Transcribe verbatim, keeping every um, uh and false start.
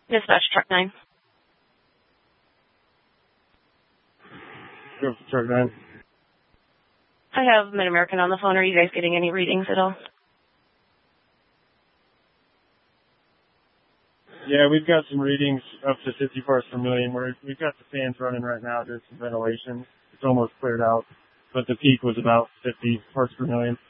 Dispatch truck nine. Go for truck nine. I have Mid-American on the phone. Are you guys getting any readings at all? Yeah, we've got some readings up to fifty parts per million. We're, we've got the fans running right now. There's some ventilation. It's almost cleared out, but the peak was about fifty parts per million.